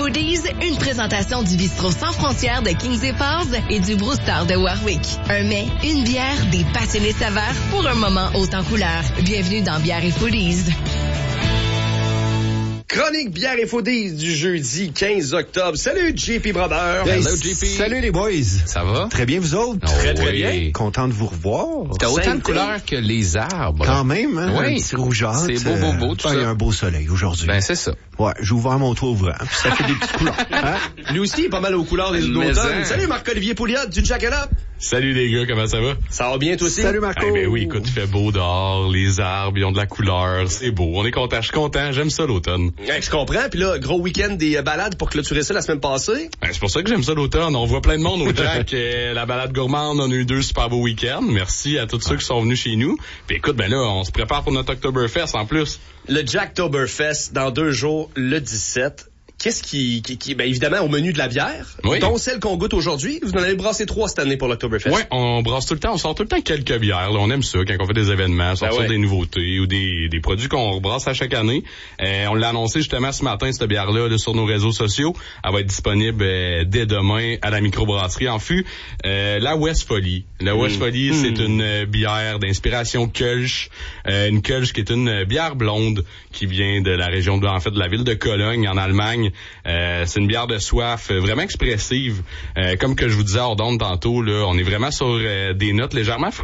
Foodies, une présentation du bistrot sans frontières de Kings et Falls et du Brewster de Warwick. Un mets, une bière, des passionnés saveurs pour un moment haut en couleur. Bienvenue dans Bière et Foodies. Chronique Bière et Foodies du jeudi 15 octobre. Salut JP Brother. Hello JP. Salut les boys. Ça va? Très bien, vous autres? Très bien. Content de vous revoir. T'as autant de couleurs que les arbres. Quand même, hein? Oui. Un petit rougeâtre. C'est beau, tout ça. Il y a un beau soleil aujourd'hui. Ben, c'est ça. Ouais, j'ai ouvert mon toit ouvrant, puis ça fait des petites couleurs. Hein? Lui aussi, il est pas mal aux couleurs des automnes. Salut Marc-Olivier Pouliot du Jack It Up. Salut les gars, comment ça va? Ça va bien toi aussi? Salut Marco. Eh ben oui, écoute, il fait beau dehors, les arbres, ils ont de la couleur, c'est beau. On est content, je suis content, j'aime ça l'automne. Je comprends, puis là, gros week-end des balades pour clôturer ça la semaine passée. Ben, c'est pour ça que j'aime ça l'automne. On voit plein de monde au Jack. La balade gourmande, on a eu 2 super beaux week-ends. Merci à tous ceux qui sont venus chez nous. Puis écoute, ben là, on se prépare pour notre Oktoberfest en plus. Le Jacktoberfest dans 2 jours, le 17. Qu'est-ce qui ben évidemment au menu de la bière, oui. Dont celle qu'on goûte aujourd'hui. Vous en avez brassé 3 cette année pour l'Oktoberfest. Ouais, on brasse tout le temps, on sort tout le temps quelques bières. Là, on aime ça quand on fait des événements, sortir des nouveautés ou des produits qu'on rebrasse à chaque année. On l'a annoncé justement ce matin, cette bière-là, là, sur nos réseaux sociaux. Elle va être disponible dès demain à la microbrasserie en fût. La Westfolie. La Westfolie, c'est une bière d'inspiration Kölsch. Une Kölsch qui est une bière blonde qui vient de la région de la ville de Cologne en Allemagne. C'est une bière de soif vraiment expressive. Comme que je vous disais hors d'onde tantôt, là, on est vraiment sur des notes légèrement